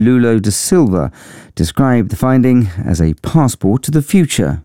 Lula da Silva described the finding as a passport to the future.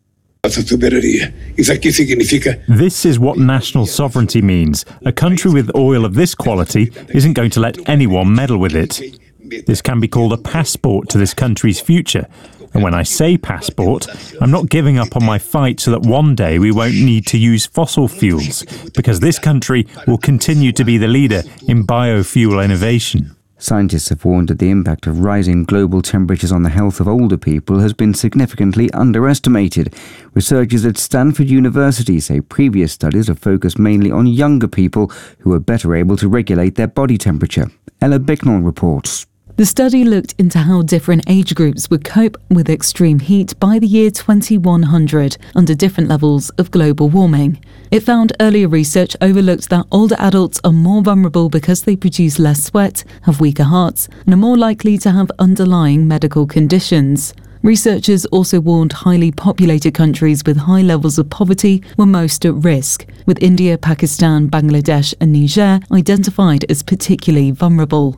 This is what national sovereignty means. A country with oil of this quality isn't going to let anyone meddle with it. This can be called a passport to this country's future. And when I say passport, I'm not giving up on my fight so that one day we won't need to use fossil fuels, because this country will continue to be the leader in biofuel innovation. Scientists have warned that the impact of rising global temperatures on the health of older people has been significantly underestimated. Researchers at Stanford University say previous studies have focused mainly on younger people who are better able to regulate their body temperature. Ella Bicknell reports. The study looked into how different age groups would cope with extreme heat by the year 2100 under different levels of global warming. It found earlier research overlooked that older adults are more vulnerable because they produce less sweat, have weaker hearts, and are more likely to have underlying medical conditions. Researchers also warned highly populated countries with high levels of poverty were most at risk, with India, Pakistan, Bangladesh and Niger identified as particularly vulnerable.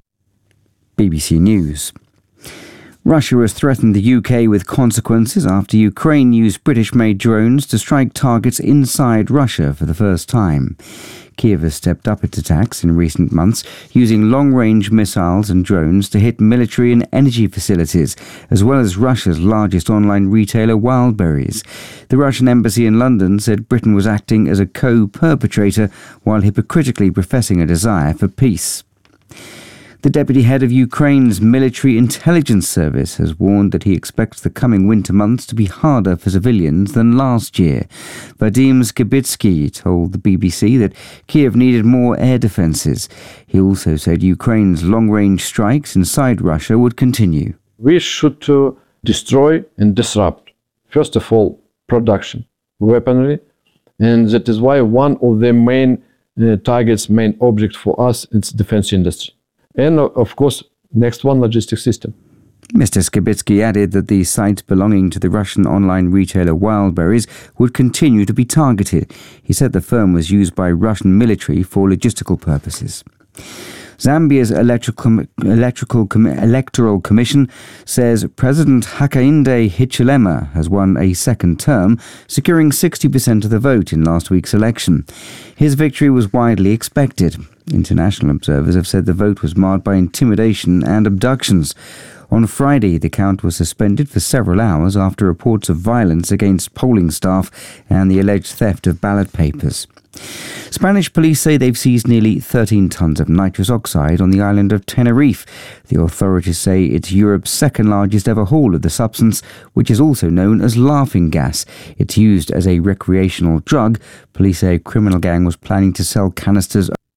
BBC News. Russia has threatened the UK with consequences after Ukraine used British-made drones to strike targets inside Russia for the first time. Kiev has stepped up its attacks in recent months, using long-range missiles and drones to hit military and energy facilities, as well as Russia's largest online retailer, Wildberries. The Russian embassy in London said Britain was acting as a co-perpetrator while hypocritically professing a desire for peace. The deputy head of Ukraine's military intelligence service has warned that he expects the coming winter months to be harder for civilians than last year. Vadim Skibitsky told the BBC that Kiev needed more air defences. He also said Ukraine's long-range strikes inside Russia would continue. We should destroy and disrupt, first of all, production, weaponry, and that is why one of the main targets, main object for us, is defense industry. And, of course, next one, logistics system. Mr. Skibitsky added that the sites belonging to the Russian online retailer Wildberries would continue to be targeted. He said the firm was used by Russian military for logistical purposes. Zambia's Electoral Commission says President Hakainde Hichilema has won a second term, securing 60% of the vote in last week's election. His victory was widely expected. International observers have said the vote was marred by intimidation and abductions. On Friday, the count was suspended for several hours after reports of violence against polling staff and the alleged theft of ballot papers. Spanish police say they've seized nearly 13 tons of nitrous oxide on the island of Tenerife. The authorities say it's Europe's second largest ever haul of the substance, which is also known as laughing gas. It's used as a recreational drug. Police say a criminal gang was planning to sell canisters